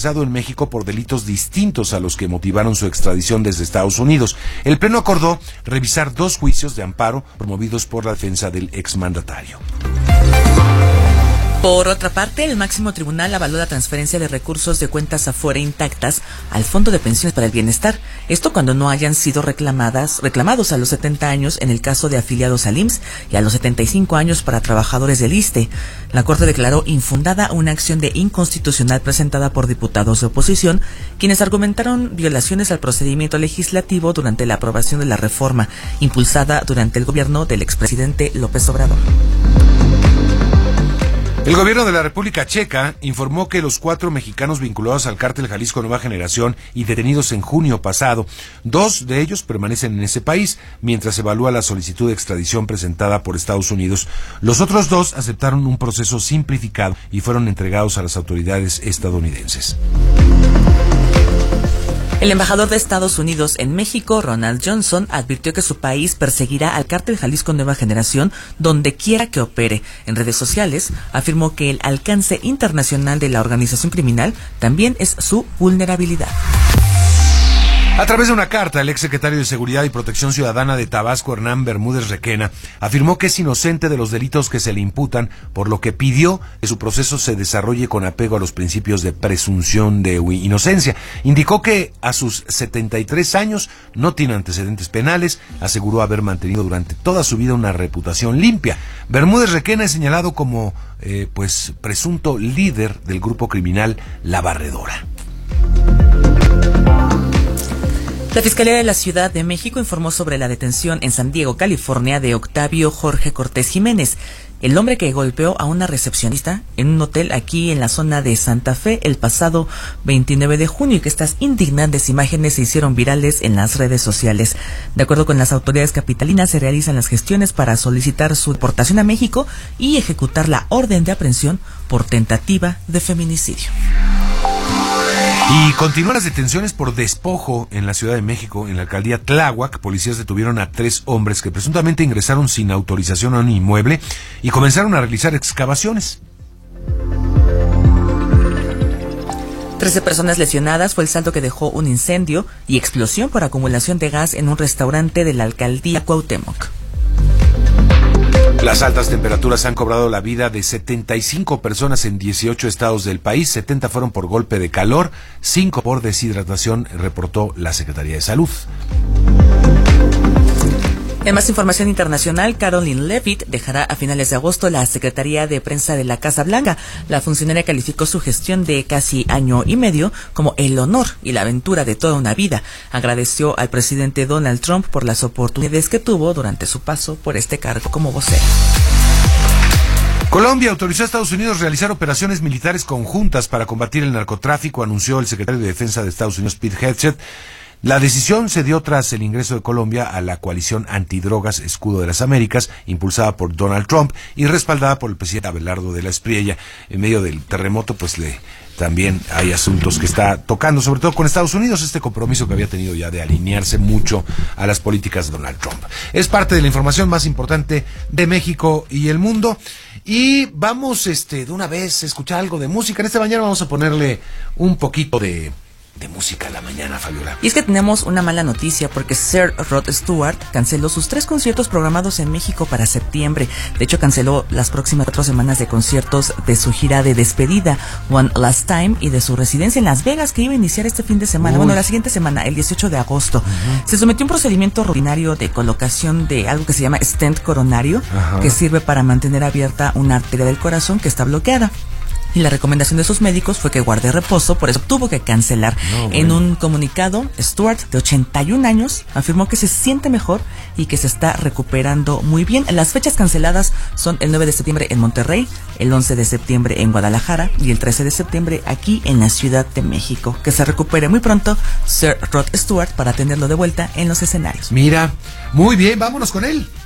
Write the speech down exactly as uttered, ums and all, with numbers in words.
procesado en México por delitos distintos a los que motivaron su extradición desde Estados Unidos. El Pleno acordó revisar dos juicios de amparo promovidos por la defensa del exmandatario. Por otra parte, el máximo tribunal avaló la transferencia de recursos de cuentas afuera intactas al Fondo de Pensiones para el Bienestar. Esto cuando no hayan sido reclamadas, reclamados a los setenta años en el caso de afiliados al I M S S y a los setenta y cinco años para trabajadores del I S S S T E. La Corte declaró infundada una acción de inconstitucional presentada por diputados de oposición, quienes argumentaron violaciones al procedimiento legislativo durante la aprobación de la reforma impulsada durante el gobierno del expresidente López Obrador. El gobierno de la República Checa informó que los cuatro mexicanos vinculados al cártel Jalisco Nueva Generación y detenidos en junio pasado, dos de ellos permanecen en ese país mientras evalúa la solicitud de extradición presentada por Estados Unidos. Los otros dos aceptaron un proceso simplificado y fueron entregados a las autoridades estadounidenses. El embajador de Estados Unidos en México, Ronald Johnson, advirtió que su país perseguirá al cártel Jalisco Nueva Generación donde quiera que opere. En redes sociales, afirmó que el alcance internacional de la organización criminal también es su vulnerabilidad. A través de una carta, el exsecretario de Seguridad y Protección Ciudadana de Tabasco, Hernán Bermúdez Requena, afirmó que es inocente de los delitos que se le imputan, por lo que pidió que su proceso se desarrolle con apego a los principios de presunción de inocencia. Indicó que a sus setenta y tres años no tiene antecedentes penales, aseguró haber mantenido durante toda su vida una reputación limpia. Bermúdez Requena es señalado como eh, pues presunto líder del grupo criminal La Barredora. La Fiscalía de la Ciudad de México informó sobre la detención en San Diego, California, de Octavio Jorge Cortés Jiménez, el hombre que golpeó a una recepcionista en un hotel aquí en la zona de Santa Fe el pasado veintinueve de junio y que estas indignantes imágenes se hicieron virales en las redes sociales. De acuerdo con las autoridades capitalinas, se realizan las gestiones para solicitar su deportación a México y ejecutar la orden de aprehensión por tentativa de feminicidio. Y continúan las detenciones por despojo en la Ciudad de México. En la alcaldía Tláhuac, policías detuvieron a tres hombres que presuntamente ingresaron sin autorización a un inmueble y comenzaron a realizar excavaciones. Trece personas lesionadas fue el saldo que dejó un incendio y explosión por acumulación de gas en un restaurante de la alcaldía Cuauhtémoc. Las altas temperaturas han cobrado la vida de setenta y cinco personas en dieciocho estados del país, setenta fueron por golpe de calor, cinco por deshidratación, reportó la Secretaría de Salud. En más información internacional, Caroline Leavitt dejará a finales de agosto la Secretaría de Prensa de la Casa Blanca. La funcionaria calificó su gestión de casi año y medio como el honor y la aventura de toda una vida. Agradeció al presidente Donald Trump por las oportunidades que tuvo durante su paso por este cargo como vocera. Colombia autorizó a Estados Unidos realizar operaciones militares conjuntas para combatir el narcotráfico, anunció el secretario de Defensa de Estados Unidos, Pete Hegseth. La decisión se dio tras el ingreso de Colombia a la coalición antidrogas Escudo de las Américas, impulsada por Donald Trump y respaldada por el presidente Abelardo de la Espriella. En medio del terremoto, pues le también hay asuntos que está tocando, sobre todo con Estados Unidos, este compromiso que había tenido ya de alinearse mucho a las políticas de Donald Trump. Es parte de la información más importante de México y el mundo. Y vamos este de una vez a escuchar algo de música. En esta mañana vamos a ponerle un poquito de... de música a la mañana, Fabiola. Y es que tenemos una mala noticia porque Sir Rod Stewart canceló sus tres conciertos programados en México para septiembre. De hecho, canceló las próximas cuatro semanas de conciertos de su gira de despedida, One Last Time, y de su residencia en Las Vegas, que iba a iniciar este fin de semana. Uy. Bueno, la siguiente semana, el dieciocho de agosto. Uh-huh. Se sometió a un procedimiento rutinario de colocación de algo que se llama stent coronario, uh-huh, que sirve para mantener abierta una arteria del corazón que está bloqueada. Y la recomendación de sus médicos fue que guarde reposo, por eso tuvo que cancelar. No, bueno. En un comunicado, Stewart, de ochenta y un años, afirmó que se siente mejor y que se está recuperando muy bien. Las fechas canceladas son el nueve de septiembre en Monterrey, el once de septiembre en Guadalajara y el trece de septiembre aquí en la Ciudad de México. Que se recupere muy pronto Sir Rod Stewart para tenerlo de vuelta en los escenarios. Mira, muy bien, vámonos con él.